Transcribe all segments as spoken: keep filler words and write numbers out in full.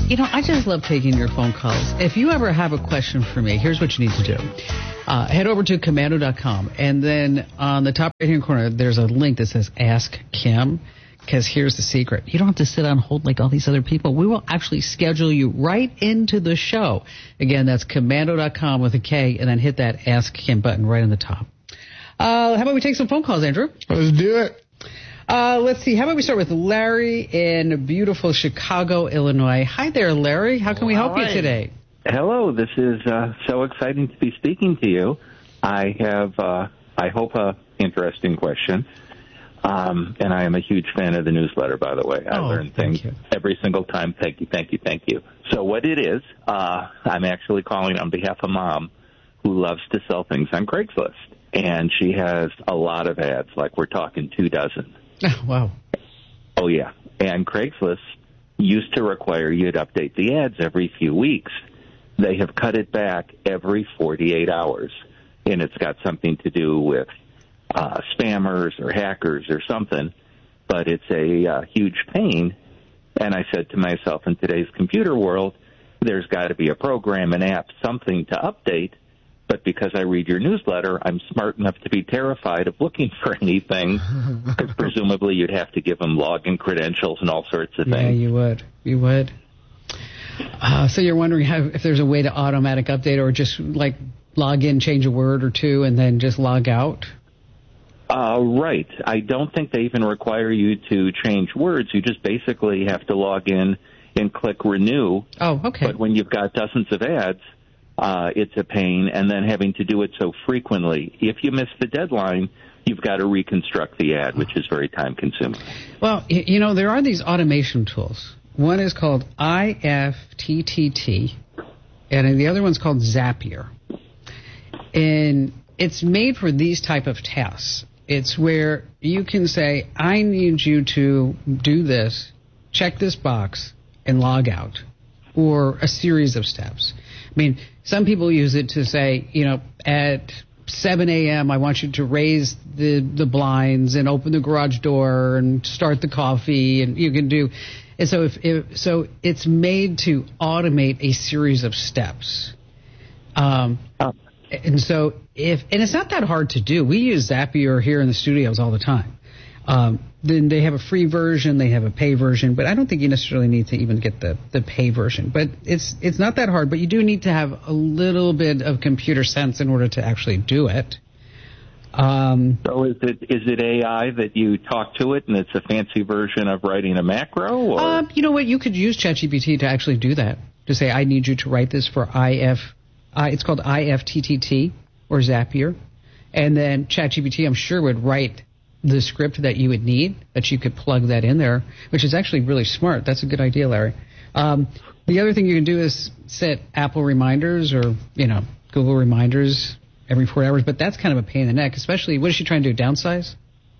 You know, I just love taking your phone calls. If you ever have a question for me, here's what you need to do. Uh, head over to commando dot com, and then on the top right-hand corner, there's a link that says Ask Kim, because here's the secret. You don't have to sit on hold like all these other people. We will actually schedule you right into the show. Again, that's commando dot com with a K, and then hit that Ask Kim button right on the top. Uh, how about we take some phone calls, Andrew? Let's do it. Uh, let's see. How about we start with Larry in beautiful Chicago, Illinois. Hi there, Larry. How can we help Hi. you today? Hello. This is uh, so exciting to be speaking to you. I have, uh, I hope, a interesting question. Um, and I am a huge fan of the newsletter, by the way. I oh, learn things you. every single time. Thank you, thank you, thank you. So what it is, uh, I'm actually calling on behalf of Mom, who loves to sell things on Craigslist. And she has a lot of ads, like we're talking two dozen. Oh, wow. Oh, yeah. And Craigslist used to require you to update the ads every few weeks. They have cut it back every forty-eight hours. And it's got something to do with uh, spammers or hackers or something. But it's a uh, huge pain. And I said to myself, in today's computer world, there's got to be a program, an app, something to update. But because I read your newsletter, I'm smart enough to be terrified of looking for anything, because presumably you'd have to give them login credentials and all sorts of yeah, things. Yeah, you would. You would. Uh, so you're wondering how, if there's a way to automatic update or just, like, log in, change a word or two, and then just log out? Uh, right. I don't think they even require you to change words. You just basically have to log in and click renew. Oh, okay. But when you've got dozens of ads, Uh, it's a pain, and then having to do it so frequently. If you miss the deadline, you've got to reconstruct the ad, which is very time-consuming. Well, you know, there are these automation tools. One is called I F T T T, and the other one's called Zapier. And it's made for these type of tasks. It's where you can say, I need you to do this, check this box, and log out, or a series of steps. I mean, some people use it to say, you know, at seven a.m. I want you to raise the, the blinds and open the garage door and start the coffee, and you can do. And so if, if so, it's made to automate a series of steps. Um, oh. And so if and it's not that hard to do. We use Zapier here in the studios all the time. Um, then they have a free version, they have a pay version, but I don't think you necessarily need to even get the, the pay version. But it's it's not that hard, but you do need to have a little bit of computer sense in order to actually do it. Um, so is it is it A I that you talk to it and it's a fancy version of writing a macro? Or? Um, you know what? You could use ChatGPT to actually do that. To say, I need you to write this for I F, I, it's called I F T T T or Zapier. And then ChatGPT, I'm sure, would write the script that you would need, that you could plug that in there, which is actually really smart. That's a good idea, Larry. Um, the other thing you can do is set Apple reminders or, you know, Google reminders every four hours, but that's kind of a pain in the neck, especially, what is she trying to do, downsize?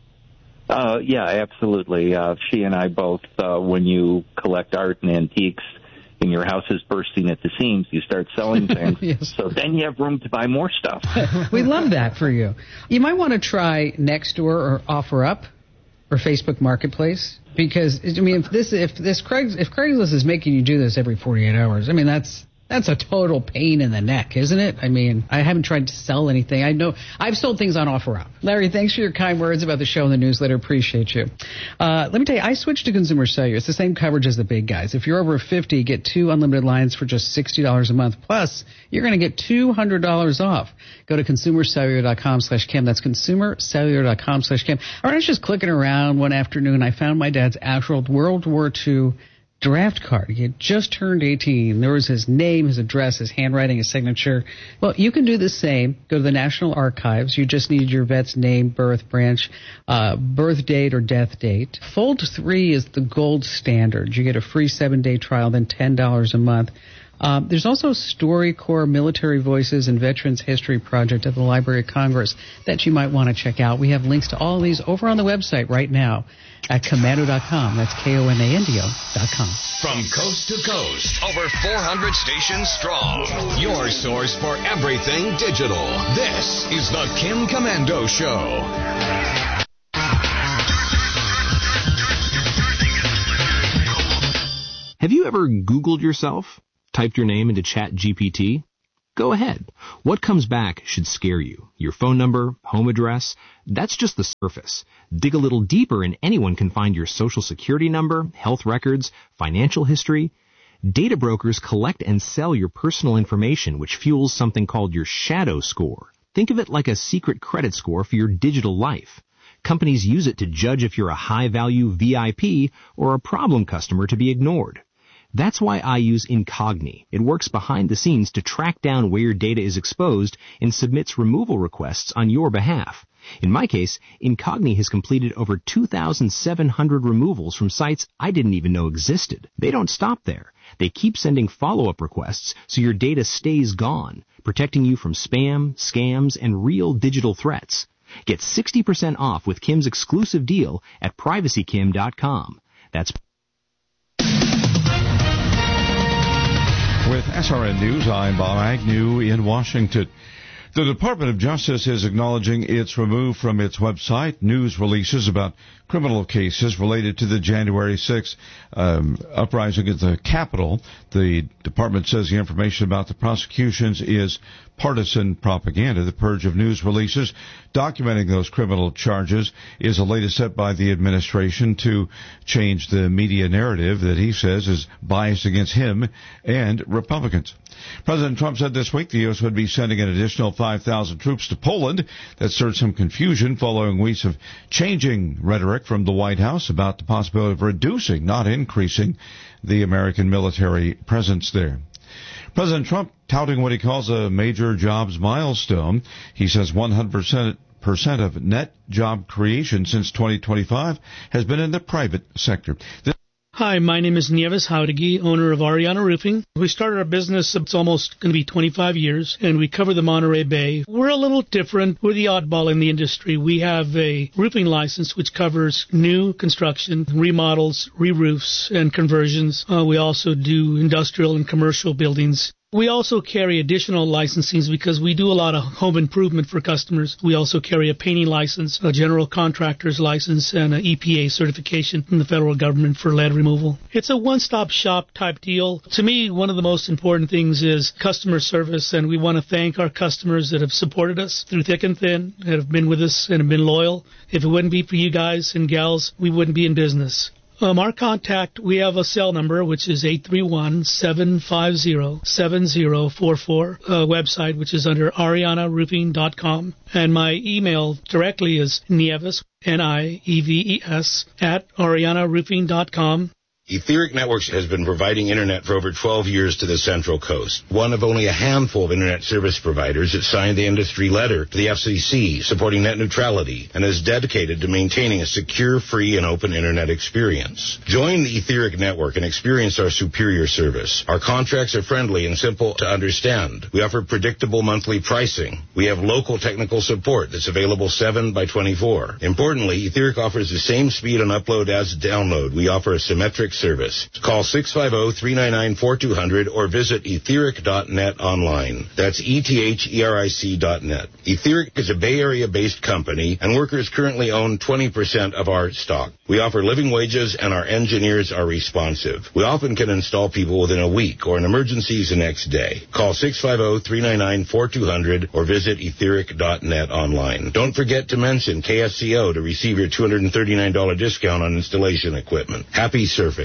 Uh, yeah, absolutely. Uh, she and I both, uh, when you collect art and antiques, and your house is bursting at the seams, you start selling things. Yes. So then you have room to buy more stuff. We love that for you. You might want to try Nextdoor or OfferUp or Facebook Marketplace, because I mean, if this if this Craigs if Craigslist is making you do this every forty-eight hours, I mean that's that's a total pain in the neck, isn't it? I mean, I haven't tried to sell anything. I know I've sold things on OfferUp. Larry, thanks for your kind words about the show and the newsletter. Appreciate you. Uh, let me tell you, I switched to Consumer Cellular. It's the same coverage as the big guys. If you're over fifty, get two unlimited lines for just sixty dollars a month. Plus, you're going to get two hundred dollars off. Go to consumer cellular dot com slash Kim. That's consumer cellular dot com slash Kim. I was just clicking around one afternoon. I found my dad's actual World War Two draft card. He had just turned eighteen. There was his name, his address, his handwriting, his signature. Well, you can do the same. Go to the National Archives. You just need your vet's name, birth, branch, uh, birth date, or death date. Fold three is the gold standard. You get a free seven-day trial, then ten dollars a month. Um, there's also StoryCorps Military Voices and Veterans History Project at the Library of Congress that you might want to check out. We have links to all these over on the website right now at commando dot com. That's K O M A N D O dot com. From coast to coast, over four hundred stations strong. Your source for everything digital. This is the Kim Komando Show. Have you ever Googled yourself? Typed your name into Chat G P T? Go ahead. What comes back should scare you. Your phone number, home address, that's just the surface. Dig a little deeper and anyone can find your social security number, health records, financial history. Data brokers collect and sell your personal information, which fuels something called your shadow score. Think of it like a secret credit score for your digital life. Companies use it to judge if you're a high-value V I P or a problem customer to be ignored. That's why I use Incogni. It works behind the scenes to track down where your data is exposed and submits removal requests on your behalf. In my case, Incogni has completed over two thousand seven hundred removals from sites I didn't even know existed. They don't stop there. They keep sending follow-up requests so your data stays gone, protecting you from spam, scams, and real digital threats. Get sixty percent off with Kim's exclusive deal at privacy kim dot com. That's With S R N News, I'm Bob Agnew in Washington. The Department of Justice is acknowledging it's removed from its website news releases about criminal cases related to the January sixth um, uprising at the Capitol. The department says the information about the prosecutions is partisan propaganda. The purge of news releases documenting those criminal charges is the latest step by the administration to change the media narrative that he says is biased against him and Republicans. President Trump said this week the U S would be sending an additional five thousand troops to Poland. That stirred some confusion following weeks of changing rhetoric from the White House about the possibility of reducing, not increasing, the American military presence there. President Trump touting what he calls a major jobs milestone. He says one hundred percent percent of net job creation since twenty twenty-five has been in the private sector. This Hi, my name is Nieves Howdegi, owner of Ariana Roofing. We started our business, it's almost going to be twenty-five years, and we cover the Monterey Bay. We're a little different. We're the oddball in the industry. We have a roofing license which covers new construction, remodels, re-roofs, and conversions. Uh, we also do industrial and commercial buildings. We also carry additional licensings because we do a lot of home improvement for customers. We also carry a painting license, a general contractor's license, and an E P A certification from the federal government for lead removal. It's a one-stop shop type deal. To me, one of the most important things is customer service, and we want to thank our customers that have supported us through thick and thin, that have been with us and have been loyal. If it wouldn't be for you guys and gals, we wouldn't be in business. Um, our contact, we have a cell number, which is eight three one, seven five zero, seven zero four four, a website, which is under ariana roofing dot com. And my email directly is Nieves, N I E V E S, at ariana roofing dot com. Etheric Networks has been providing Internet for over twelve years to the Central Coast. One of only a handful of Internet service providers that signed the industry letter to the F C C supporting net neutrality and is dedicated to maintaining a secure, free, and open Internet experience. Join the Etheric Network and experience our superior service. Our contracts are friendly and simple to understand. We offer predictable monthly pricing. We have local technical support that's available seven by twenty-four. Importantly, Etheric offers the same speed on upload as download. We offer a symmetric service. Call six five zero, three nine nine, four two zero zero or visit etheric dot net online. That's E T H E R I C dot net. Etheric is a Bay Area-based company, and workers currently own twenty percent of our stock. We offer living wages, and our engineers are responsive. We often can install people within a week, or in emergencies the next day. Call six five zero, three nine nine, four two zero zero or visit etheric dot net online. Don't forget to mention K S C O to receive your two hundred thirty-nine dollars discount on installation equipment. Happy surfing.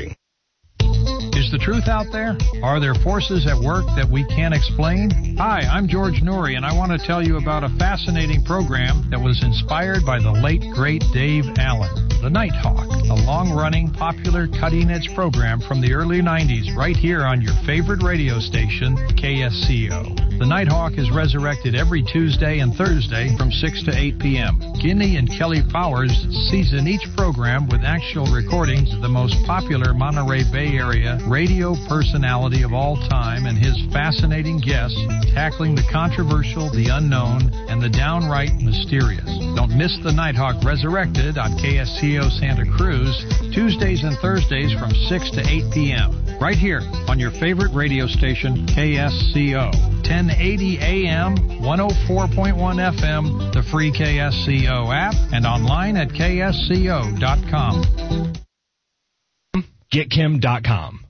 Is the truth out there? Are there forces at work that we can't explain? Hi, I'm George Noory, and I want to tell you about a fascinating program that was inspired by the late, great Dave Allen, The Nighthawk, a long-running, popular, cutting-edge program from the early nineties right here on your favorite radio station, K S C O. The Nighthawk is resurrected every Tuesday and Thursday from six to eight p.m. Guinea and Kelly Powers season each program with actual recordings of the most popular Monterey Bay Area radio personality of all time and his fascinating guests tackling the controversial, the unknown, and the downright mysterious. Don't miss The Nighthawk Resurrected on K S C O Santa Cruz, Tuesdays and Thursdays from six to eight p.m. right here on your favorite radio station, K S C O. ten eighty A M, one oh four point one F M, the free K S C O app, and online at K S C O dot com. get kim dot com.